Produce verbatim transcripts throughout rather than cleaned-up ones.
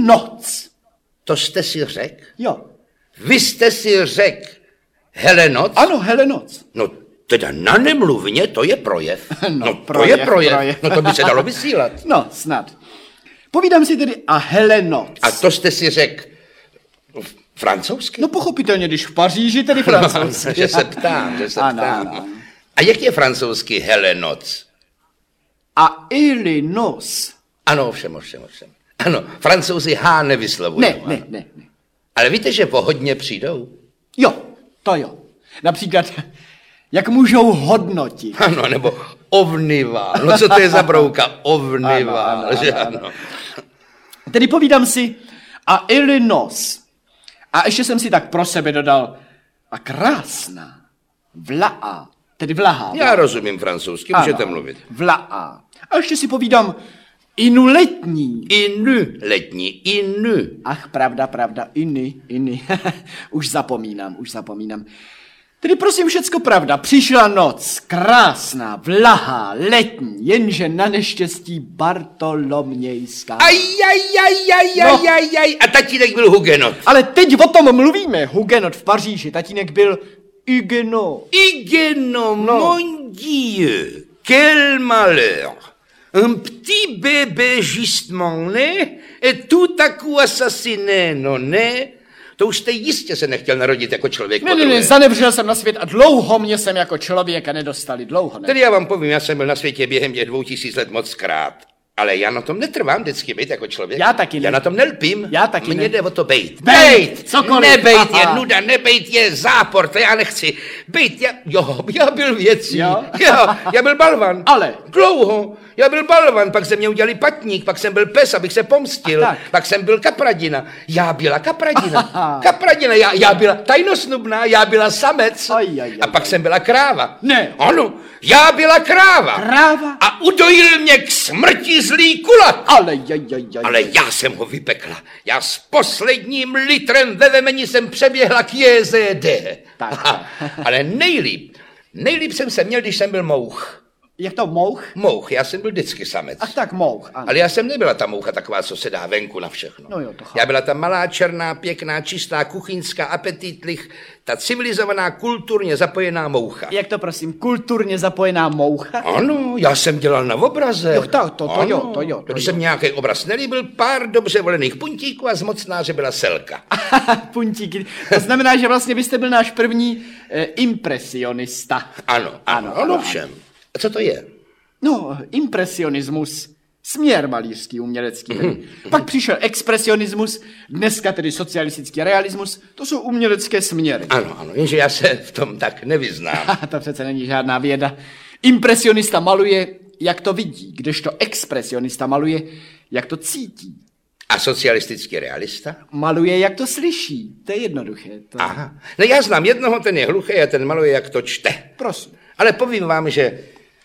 Helenoc. To jste si řekl? Jo. Vy jste si řekl Helenoc? Ano, Helenoc. No teda na nemluvně, to je projev. No, no projev, to je projev. projev. No to by se dalo vysílat. No, snad. Povídám si tedy a Helenoc. A to jste si řekl francouzsky? No pochopitelně, když v Paříži, tedy francouzsky. No, že se ptám, že se ano, ptám. ano. A jak je francouzsky Helenoc? A Illinois. Ano, ovšem, ovšem, ovšem. Ano, Francouzi H nevyslovují. Ne, ne, ne, ne. Ale víte, že po hodně přijdou? Jo, to jo. Například, jak můžou hodnotit. Ano, nebo ovnivá. No co to je za brouka? Ovnivá, Ano, ano, že ano, ano. Tedy povídám si a Illinois. A ještě jsem si tak pro sebe dodal a krásná, vlaá, tedy vlahá. Já rozumím francouzsky, můžete mluvit. Vlaá. A ještě si povídám inu letní. Inu, letní, inu. Ach, pravda, pravda, iny, iny. Už zapomínám, už zapomínám. Tedy prosím, všecko pravda. Přišla noc, krásná, vlahá, letní, jenže na neštěstí Bartolomějská. Aj, aj, aj, aj, aj, No. aj, aj. A tatínek byl hugenot. Ale teď o tom mluvíme. Hugenot v Paříži, tatínek byl Huguenot. Huguenot, mon Dieu, quel malheur. Un petit bébé justement né et tout à coup assassiné, no ne? To už jste jistě se nechtěl narodit jako člověk. Ne, ne, ne, zanevřel jsem na svět a dlouho mě jsem jako člověka nedostali, dlouho ne. Tedy já vám povím, já jsem byl na světě během těch dvou tisíc let moc krát. Ale já na tom netrvám vždycky být jako člověk. Já taky ne. Já na tom nelpím. Já taky Mně ne. jde o to bejt. Bejt, cokoliv. Nebejt je Aha. nuda, nebejt je zápor, to já nechci. Bejt, já, jo, já byl věcí. Jo? jo, já byl balvan. Ale? Dlouho. Já byl balvan, pak se mě udělali patník, pak jsem byl pes, abych se pomstil. Tak. Pak jsem byl kapradina. Já byla kapradina. Aha. Kapradina, já, já byla tajnosnubná, já byla samec. Aj, aj, aj, a pak aj. jsem byla kráva. Ne. Ano, já byla kráva. Kráva? A udojil mě k smrti zlý kulak. Ale jaj, jaj, jaj. Ale já jsem ho vypekla. Já s posledním litrem ve vemeni jsem přeběhla k J Z D. Tak, Aha, ale nejlíp, nejlíp jsem se měl, když jsem byl mouch. Jak to mouch? Mouch, já jsem byl vždycky samec. Ach tak, mouch, ano. Ale já jsem nebyla ta moucha taková, co se dá venku na všechno. No jo, to chápu. Já byla ta malá, černá, pěkná, čistá, kuchyňská, apetitlich, ta civilizovaná, kulturně zapojená moucha. Jak to prosím, kulturně zapojená moucha? Ano, já jsem dělal na obraze. Jo, to- to- to Ano. jo, to jo, to Když jo. jsem nějaký obraz nelíbil, pár dobře volených puntíků a z mocnáře byla selka. Puntíky. To znamená, že vlastně byste byl náš první eh, impresionista. Ano, ano, Ano, ano, ano. všem. A co to je? No, impresionismus, směr malířský, umělecký. Tedy. Pak přišel expresionismus, dneska tedy socialistický realismus, to jsou umělecké směry. Ano, ano, jenže já se v tom tak nevyznám. To přece není žádná věda. Impresionista maluje, jak to vidí, kdežto expresionista maluje, jak to cítí. A socialistický realista? Maluje, jak to slyší. To je jednoduché. To... Aha. No já znám jednoho, ten je hluchý a ten maluje, jak to čte. Prosím. Ale povím vám, že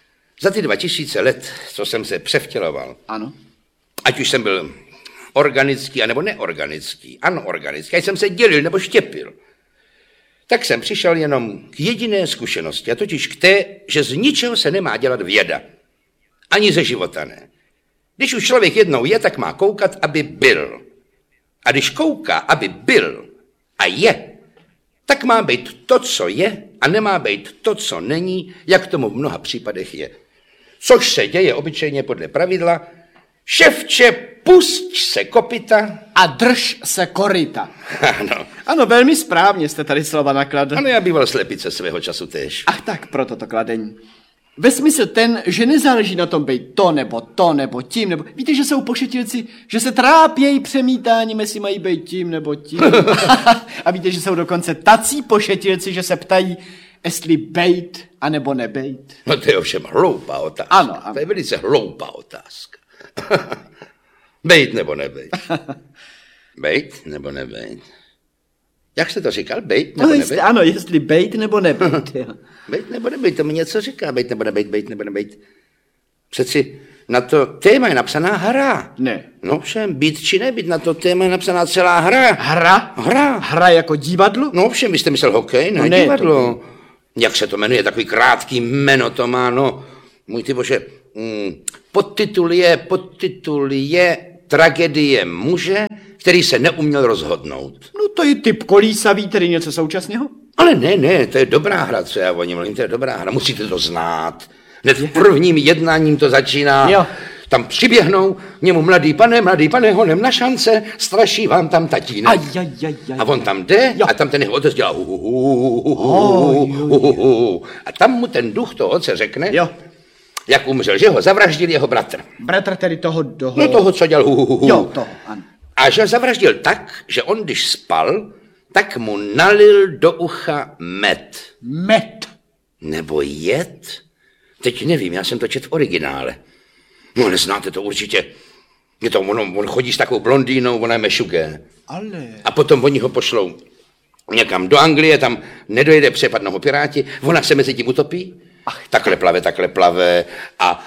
za ty dva tisíce let, co jsem se převtěloval, Ano. ať už jsem byl organický, anebo neorganický, ano organický, ať jsem se dělil nebo štěpil, tak jsem přišel jenom k jediné zkušenosti, a totiž k té, že z ničeho se nemá dělat věda. Ani ze života ne. Když už člověk jednou je, tak má koukat, aby byl. A když kouká, aby byl a je, tak má být to, co je, a nemá být to, co není, jak tomu v mnoha případech je. Což se děje obyčejně podle pravidla: ševče, pusť se kopyta. A drž se koryta. Ano, Ano, velmi správně jste tady slova nakladl. ano, já býval slepice svého času též. Ach tak, proto to kladení. Ve smyslu ten, že nezáleží na tom být to, nebo to, nebo tím, nebo... Víte, že jsou pošetilci, že se trápějí přemítáním, jestli mají být tím, nebo tím. A víte, že jsou dokonce tací pošetilci, že se ptají, jestli bejt, anebo nebejt. No to je ovšem hloupá otázka. Ano, ano. To je velice hloupá otázka. Bejt nebo nebejt? Bejt nebo nebejt? Jak jste to říkal? Bejt nebo No, nebejt? jestli, ano, jestli bejt, nebo nebejt. Jo. Bejt nebo nebejt, to mi něco říká. Bejt nebo nebejt, bejt nebo nebejt. Přeci na to téma je napsaná hra. Ne. No všem, být či nebýt, na to téma je napsaná celá hra. Hra? Hra. Hra jako divadlo? No všem, vy jste myslel hokej, ne, No ne, divadlo. To... Jak se to jmenuje, takový krátký jméno to má, no. Můj ty bože, mm, podtitul je, podtitul je Tragédie muže který se neuměl rozhodnout. No to je typ kolísavý, tedy něco současného? Ale ne, ne, to je dobrá hra, co já o ní mluvím, to je dobrá hra, musíte to znát. Hned v prvním jednáním to začíná. Jo. Tam přiběhnou k němu mladý pane, mladý pane, honem na šance, straší vám tam tatínek. Aj, aj, aj, aj. A on tam jde Jo. a tam ten jeho otec dělá hu, hu, hu, hu, hu, hu, hu, hu. A tam mu ten duch toho otce řekne, Jo. jak umřel, že ho zavraždil jeho bratr. Bratr tedy toho... toho... No toho, co dělal hu, hu, hu, hu. Jo, toho, ano. A že ho zavraždil tak, že on, když spal, tak mu nalil do ucha med. Met. Nebo jed? Teď nevím, já jsem to četl v originále. No, ale znáte to určitě. Je to, on, on chodí s takovou blondýnou, ona je mešugé. Ale... A potom oni ho pošlou někam do Anglie, tam nedojede přepadnou ho piráti, ona se mezi tím utopí, ach, takhle plave, takhle plave a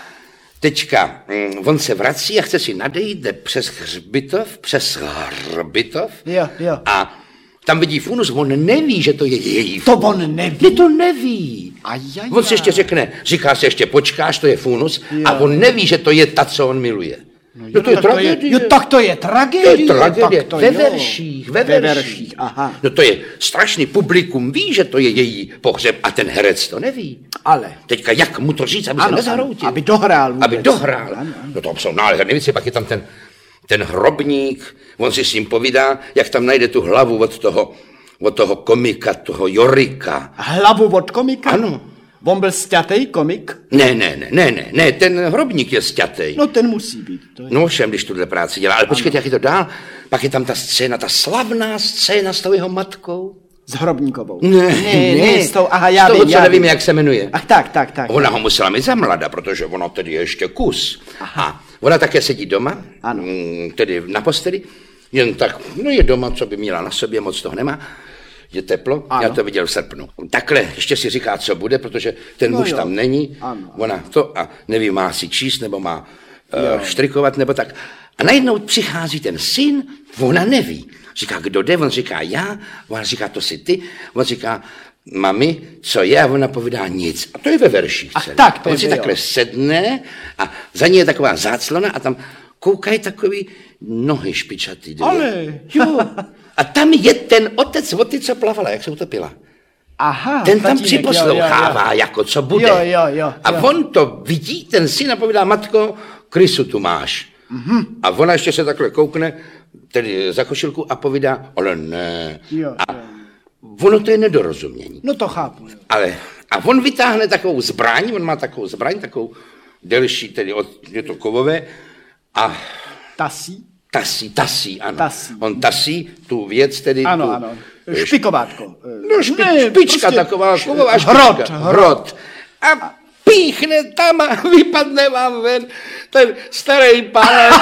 teďka mm, on se vrací a chce si nadejít, jde přes hřbitov, přes hřbitov Jo, jo. a tam vidí funus, on neví, že to je její To funus. on neví. Ne, to neví. Ajajaj. On si ještě řekne, říká se ještě počkáš, to je funus, Jo. a on neví, že to je ta, co on miluje. No, Jo, to je tak to je, tragédie. jo, tak to je To tragédie. je tragédie. Tak to Ve jo. verších, ve Ve verších. verších, aha. No to je strašný, publikum ví, že to je její pohřeb a ten herec to neví. Ale... Teďka jak mu to říct, aby se Ano, nezahroutil? aby dohrál vůbec. Aby dohrál. Ano, ano. No to jsou nádherné věci, pak je tam ten, ten hrobník, on si s ním povídá, jak tam najde tu hlavu od toho, od toho komika, toho Jorika. Hlavu od komika? Ano. On byl sťatej komik? Ne, ne, ne, ne, ne, ne, ten hrobník je sťatej. No ten musí být. To je... No všem, když tuhle práci dělá. Ale počkejte, jak je to dál. Pak je tam ta scéna, ta slavná scéna s tou jeho matkou. S Hrobníkovou. Ne, ne, ne, s tou, aha, já z toho, vím, co já nevím, vím. jak se jmenuje. Ach tak, tak, tak. Ona ho musela mít za mlada, protože ona tedy je ještě kus. A ona také sedí doma, Ano. mm, tedy na posteli, jen tak, no je doma, co by měla na sobě, moc toho nemá. Je teplo, Ano. já to viděl v srpnu. Takhle ještě si říká, co bude, protože ten No muž jo. tam není, Ano. ona to a neví, má si číst, nebo má uh, štrikovat, nebo tak. A najednou přichází ten syn, ona neví. Říká, kdo jde? On říká, já. Ona říká, to jsi ty. On říká, mami, co je? A ona povídá nic. A to je ve verších. Ach celé. tak, to On je si jo. takhle sedne a za ní je taková záclona a tam koukají takový nohy špičatý. dvě. Ale. Jo. A tam je ten otec vody, co plavala, jak se utopila. Aha. Ten tam tatínek, připoslouchává, jo, jo, jo. jako co bude. Jo, jo, jo, A jo. on to vidí, ten syn, a povídá, matko, krysu tu máš. Mm-hmm. A ona ještě se takhle koukne, tedy za košilku a povídá, ale ne. Jo, A jo. ono to je nedorozumění. No to chápu. Jo. Ale, a on vytáhne takovou zbraň, on má takovou zbraň, takovou delší, tedy od, je to kovové, a Tasí? tasí, tasí, ano. Tasí. On tasí tu věc, tedy Ano, tu, ano. Špikovátko. No, špi, Ne, špička prostě taková, š- kovová špička. hrot, hrot. A píchne tam a vypadne vám ven ten starý pán.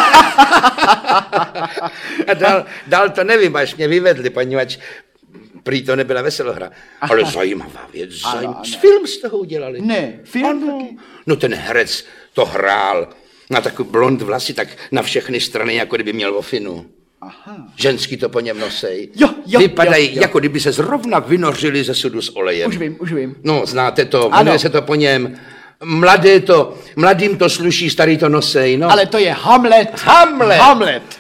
A dál, dál to nevím, až mě vyvedli, poněvadž prý to nebyla veselohra. Ale zajímavá věc, Ano, zajím... ano. film z toho udělali. Ne, film Ano. taky. No ten herec to hrál. Na takový blond vlasy, tak na všechny strany, jako kdyby měl ofinu. Aha. Ženský to po něm nosej. Jo, jo, Vypadají, jo, jo. jako kdyby se zrovna vynořili ze sudu s olejem. Už vím, už vím. No, znáte to, Ano. jmenuje se to po něm. Mladé to, mladým to sluší, starý to nosej, no. Ale to je Hamlet. Hamlet. Hamlet.